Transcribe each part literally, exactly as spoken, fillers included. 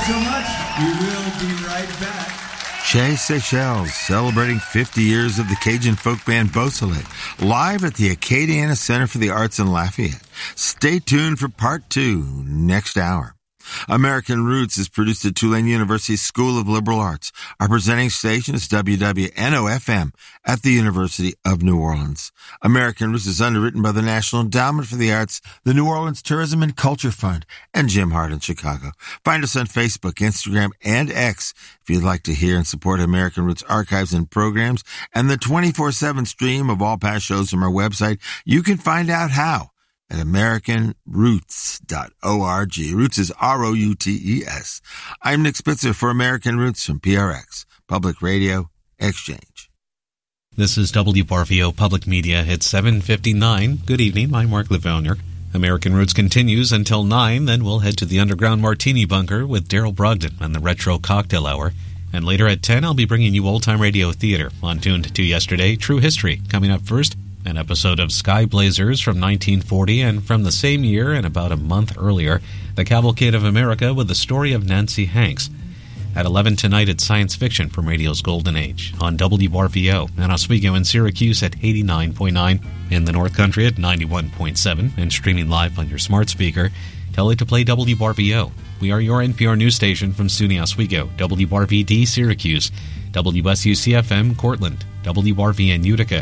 so much. We will be right back. Chez Seychelles, celebrating fifty years of the Cajun folk band Beausoleil, live at the Acadiana Center for the Arts in Lafayette. Stay tuned for part two next hour. American Roots is produced at Tulane University's School of Liberal Arts. Our presenting station is W W N O F M at the University of New Orleans. American Roots is underwritten by the National Endowment for the Arts, the New Orleans Tourism and Culture Fund, and Jim Hart in Chicago. Find us on Facebook, Instagram, and X if you'd like to hear and support American Roots archives and programs and the twenty-four seven stream of all past shows from our website. You can find out how at american roots dot org. Roots is R O U T E S. I'm Nick Spitzer for American Roots from P R X, Public Radio Exchange. This is W R V O Public Media at seven fifty-nine. Good evening, I'm Mark Levonier. American Roots continues until nine, then we'll head to the Underground Martini Bunker with Daryl Brogdon and the Retro Cocktail Hour. And later at ten, I'll be bringing you Old Time Radio Theater on Tuned to Yesterday, True History. Coming up first, an episode of Sky Blazers from nineteen forty, and from the same year and about a month earlier, The Cavalcade of America with the story of Nancy Hanks. At eleven tonight, it's Science Fiction from radio's Golden Age on W R V O and Oswego in Syracuse at eighty-nine point nine, in the North Country at ninety-one point seven, and streaming live on your smart speaker. Tell it to play W R V O. We are your N P R news station from SUNY Oswego, W R V D Syracuse, W S U C F M Cortland, W R V N Utica,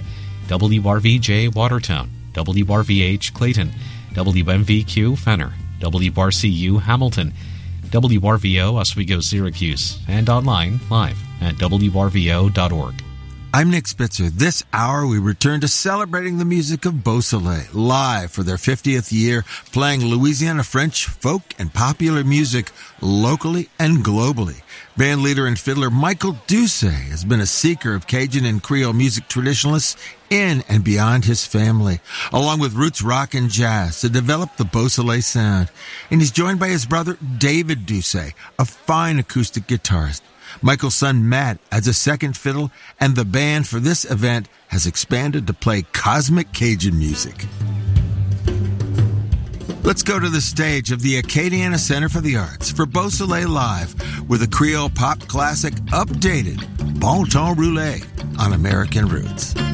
W R V J Watertown, W R V H Clayton, W M V Q Fenner, W R C U Hamilton, W R V O Oswego Syracuse, and online live at W R V O dot org. I'm Nick Spitzer. This hour we return to celebrating the music of Beausoleil, live for their fiftieth year, playing Louisiana French, folk, and popular music locally and globally. Band leader and fiddler Michael Doucet has been a seeker of Cajun and Creole music traditionalists in and beyond his family, along with roots rock and jazz, to develop the Beausoleil sound. And he's joined by his brother David Doucet, a fine acoustic guitarist. Michael's son Matt adds a second fiddle, and the band for this event has expanded to play cosmic Cajun music. Let's go to the stage of the Acadiana Center for the Arts for Beausoleil Live with a Creole pop classic updated, Bon Temps Roulé on American Roots.